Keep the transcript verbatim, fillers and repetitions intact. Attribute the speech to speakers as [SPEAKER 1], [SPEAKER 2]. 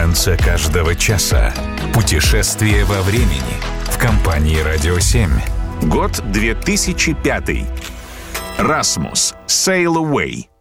[SPEAKER 1] конце каждого часа. Путешествие во времени в компании «Радио семь». Год две тысячи пятый. Расмус. Sail Away.